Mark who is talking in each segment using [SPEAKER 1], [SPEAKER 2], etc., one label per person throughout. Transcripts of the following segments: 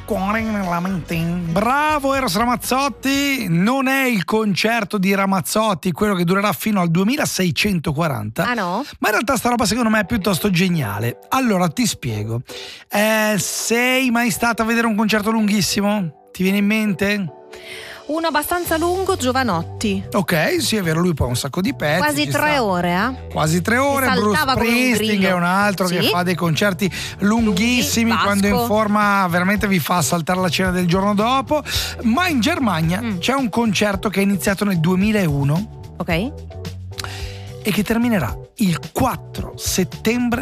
[SPEAKER 1] cuore nella mente. Bravo Eros Ramazzotti. Non è il concerto di Ramazzotti quello che durerà fino al 2640.
[SPEAKER 2] Ah no?
[SPEAKER 1] Ma in realtà sta roba secondo me è piuttosto geniale. Allora ti spiego. Sei mai stata a vedere un concerto lunghissimo? Ti viene in mente?
[SPEAKER 2] Uno abbastanza lungo, Giovanotti.
[SPEAKER 1] Ok, sì, è vero, lui poi ha un sacco di pezzi.
[SPEAKER 2] Quasi 3 ore,
[SPEAKER 1] Quasi 3 ore. Bruce Springsteen è un altro che fa dei concerti lunghissimi, quando è in forma veramente vi fa saltare la cena del giorno dopo. Ma in Germania c'è un concerto che è iniziato nel 2001.
[SPEAKER 2] Ok.
[SPEAKER 1] E che terminerà il 4 settembre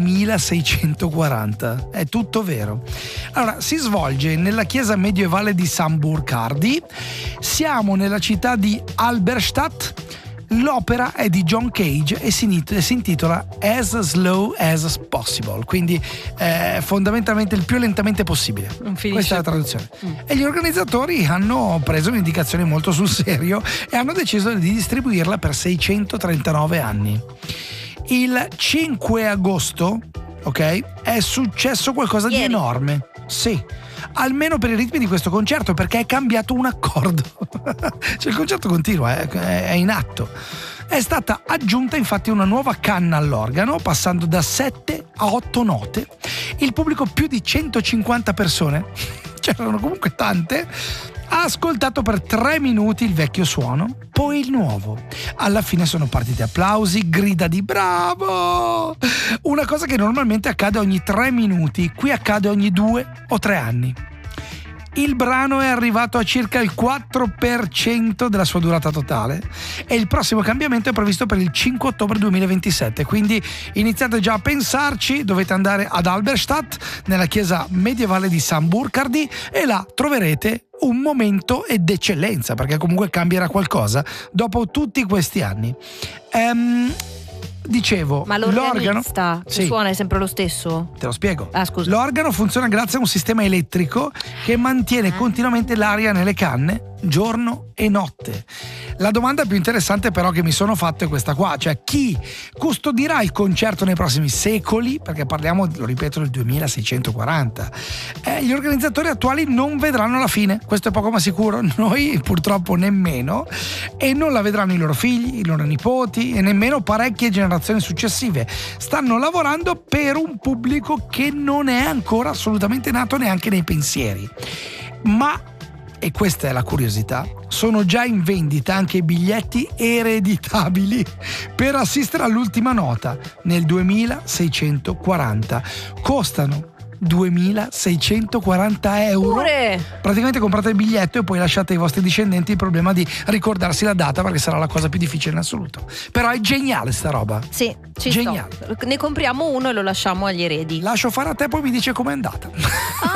[SPEAKER 1] 2640. È tutto vero. Allora, si svolge nella chiesa medievale di San Burcardi. Siamo nella città di Halberstadt. L'opera è di John Cage e si intitola As Slow as Possible, quindi fondamentalmente il più lentamente possibile. Questa è la traduzione. E gli organizzatori hanno preso un'indicazione molto sul serio e hanno deciso di distribuirla per 639 anni. Il 5 agosto, ok, è successo qualcosa di enorme. Sì. Almeno per i ritmi di questo concerto, perché è cambiato un accordo. Cioè il concerto continua, è in atto. È stata aggiunta infatti una nuova canna all'organo, passando da 7 a 8 note. Il pubblico, più di 150 persone, c'erano comunque tante, ha ascoltato per 3 minuti il vecchio suono, poi il nuovo. Alla fine sono partiti applausi, grida di bravo! Una cosa che normalmente accade ogni 3 minuti, qui accade ogni 2 o 3 anni. Il brano è arrivato a circa il 4% della sua durata totale e il prossimo cambiamento è previsto per il 5 ottobre 2027, quindi iniziate già a pensarci, dovete andare ad Halberstadt, nella chiesa medievale di San Burcardi, e là troverete un momento d'eccellenza, perché comunque cambierà qualcosa dopo tutti questi anni. Dicevo,
[SPEAKER 2] ma l'organista
[SPEAKER 1] sì,
[SPEAKER 2] suona è sempre lo stesso?
[SPEAKER 1] Te lo spiego.
[SPEAKER 2] Scusa.
[SPEAKER 1] L'organo funziona grazie a un sistema elettrico che mantiene continuamente l'aria nelle canne giorno e notte. La domanda più interessante però che mi sono fatto è questa qua, cioè chi custodirà il concerto nei prossimi secoli, perché parliamo, lo ripeto, del 2640. Gli organizzatori attuali non vedranno la fine, questo è poco ma sicuro, noi purtroppo nemmeno, e non la vedranno i loro figli, i loro nipoti e nemmeno parecchie generazioni successive. Stanno lavorando per un pubblico che non è ancora assolutamente nato neanche nei pensieri. Ma, e questa è la curiosità, sono già in vendita anche i biglietti ereditabili per assistere all'ultima nota nel 2640. Costano 2.640 euro. Praticamente comprate il biglietto e poi lasciate ai vostri discendenti il problema di ricordarsi la data, perché sarà la cosa più difficile in assoluto. Però è geniale sta roba.
[SPEAKER 2] Sì,
[SPEAKER 1] geniale.
[SPEAKER 2] Ne compriamo uno e lo lasciamo agli eredi.
[SPEAKER 1] Lascio fare a te, poi mi dice com'è andata.